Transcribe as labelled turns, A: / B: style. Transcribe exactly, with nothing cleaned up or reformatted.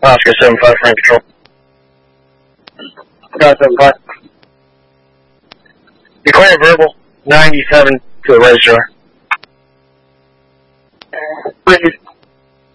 A: Oscar seven five, frame control.
B: Got seven five.
A: Declare verbal ninety-seven to the registrar.
B: Please.